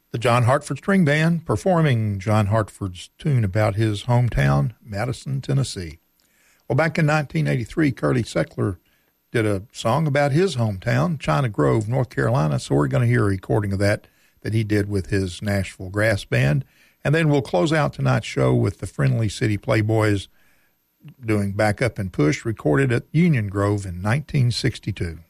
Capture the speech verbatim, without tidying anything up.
The John Hartford String Band performing John Hartford's tune about his hometown, Madison, Tennessee. Well, back in nineteen eighty-three, Curly Seckler did a song about his hometown, China Grove, North Carolina, so we're going to hear a recording of that that he did with his Nashville Brass Band. And then we'll close out tonight's show with the Friendly City Playboys doing Back Up and Push, recorded at Union Grove in nineteen sixty-two.